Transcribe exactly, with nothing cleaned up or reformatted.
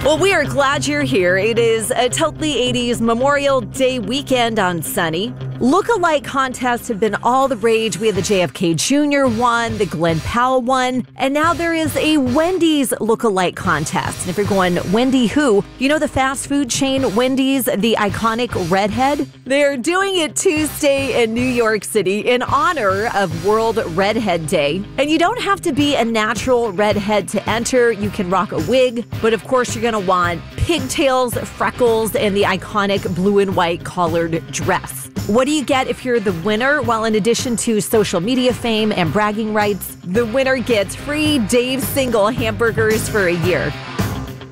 Well, we are glad you're here. It is a totally eighties Memorial Day weekend on Sunny. Look-alike contests have been all the rage. We had the J F K Junior one, the Glen Powell one, and now there is a Wendy's look-alike contest. And if you're going, Wendy who? You know the fast food chain Wendy's, the iconic redhead? They're doing it Tuesday in New York City in honor of World Redhead Day. And you don't have to be a natural redhead to enter. You can rock a wig, but of course you're going to want pigtails, freckles, and the iconic blue and white collared dress. What do you get if you're the winner? Well, in addition to social media fame and bragging rights, the winner gets free Dave's Single hamburgers for a year.